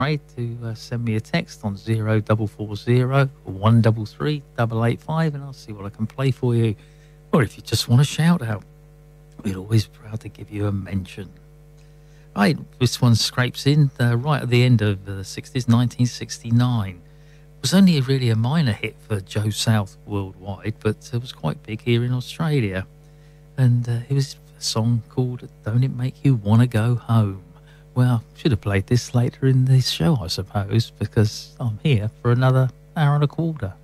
to send me a text on 0440 133 885 and I'll see what I can play for you. Or if you just want to shout out, we're always proud to give you a mention. Right, this one scrapes in right at the end of the 60s, 1969. It was only really a minor hit for Joe South worldwide, but it was quite big here in Australia. And it was a song called Don't It Make You Wanna Go Home? Well, should have played this later in the show, I suppose, because I'm here for another hour and a quarter.